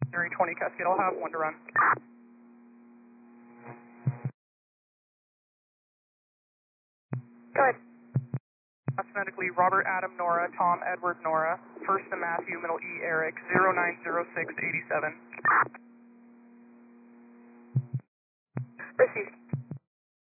Erie 20 Cascade, I'll have 1 to run. Go ahead. Phonetically, Robert, Adam, Nora, Tom, Edward, Nora, first to Matthew, middle E, Eric, 090687. Received.